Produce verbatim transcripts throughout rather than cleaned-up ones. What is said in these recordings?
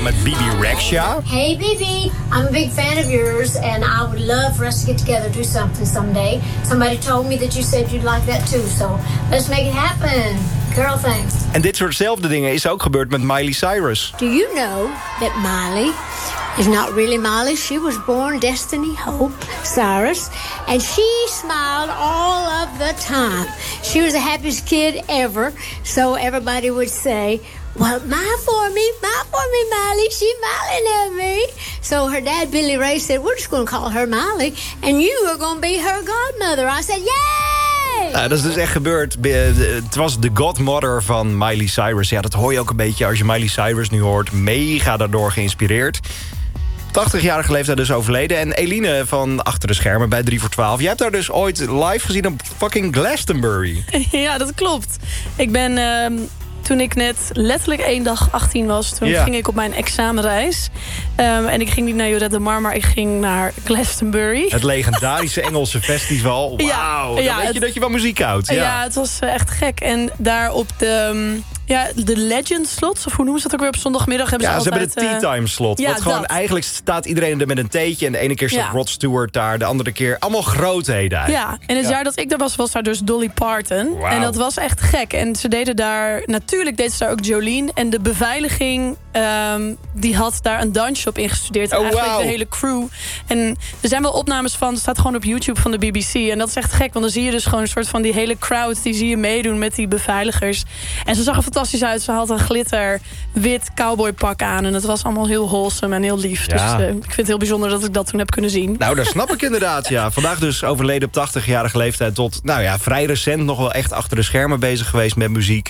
met Bibi Rexha. Hey Bibi, I'm a big fan of yours and I would love for us to get together, do something someday. Somebody told me that you said you'd like that too, so let's make it happen. Girl, thanks. En dit soortzelfde dingen is ook gebeurd met Miley Cyrus. Do you know that Miley is not really Miley? She was born Destiny Hope Cyrus, and she smiled all of the time. She was the happiest kid ever, so everybody would say, well, smile for me, smile for me, Miley. She's smiling at me. So her dad, Billy Ray, said, we're just going to call her Miley, and you are going to be her godmother. I said, yay! Nou, dat is dus echt gebeurd. Het was de godmother van Miley Cyrus. Ja, dat hoor je ook een beetje als je Miley Cyrus nu hoort. Mega daardoor geïnspireerd. tachtigjarige leeftijd dus overleden. En Eline van Achter de Schermen bij drie voor twaalf. Jij hebt haar dus ooit live gezien op fucking Glastonbury. Ja, dat klopt. Ik ben... Uh... Toen ik net letterlijk één dag achttien was... toen ja. ging ik op mijn examenreis. Um, en ik ging niet naar Lloret de Mar, maar ik ging naar Glastonbury. Het legendarische Engelse festival. Wauw, ja, dan ja, weet je het, dat je van muziek houdt. Ja, ja het was echt gek. En daar op de... Um, Ja, de Legend slots, of hoe noemen ze dat ook weer op zondagmiddag? Hebben ja, ze, ze altijd, hebben de tea time slot. Uh, ja, wat gewoon dat. eigenlijk staat iedereen er met een theetje. En de ene keer staat ja. Rod Stewart daar, de andere keer allemaal grootheden eigenlijk. Ja, en het ja. jaar dat ik daar was, was daar dus Dolly Parton. Wow. En dat was echt gek. En ze deden daar, natuurlijk deden ze daar ook Jolene. En de beveiliging, um, die had daar een dansje op ingestudeerd. En oh, eigenlijk wow. de hele crew. En er zijn wel opnames van, het staat gewoon op YouTube van de B B C. En dat is echt gek, want dan zie je dus gewoon een soort van die hele crowd, die zie je meedoen met die beveiligers. En ze zag er fantastisch uit. Ze had een glitter wit cowboypak aan. En het was allemaal heel wholesome en heel lief. Ja. Dus uh, ik vind het heel bijzonder dat ik dat toen heb kunnen zien. Nou, dat snap ik inderdaad, ja. Vandaag dus overleden op tachtigjarige leeftijd tot, nou ja, vrij recent nog wel echt achter de schermen bezig geweest met muziek.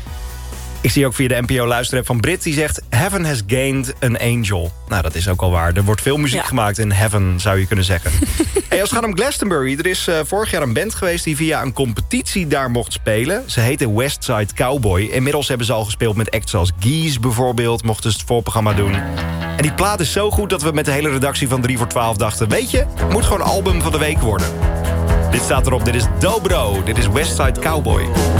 Ik zie ook via de N P O-luisteraar van Brit, die zegt... Heaven has gained an angel. Nou, dat is ook al waar. Er wordt veel muziek ja. gemaakt in Heaven, zou je kunnen zeggen. Hey, als het gaat om Glastonbury, er is uh, vorig jaar een band geweest... die via een competitie daar mocht spelen. Ze heette Westside Cowboy. Inmiddels hebben ze al gespeeld met acts als Geese bijvoorbeeld... mochten ze het voorprogramma doen. En die plaat is zo goed dat we met de hele redactie van drie voor twaalf dachten... weet je, het moet gewoon album van de week worden. Dit staat erop, dit is Dobro, dit is Westside Cowboy.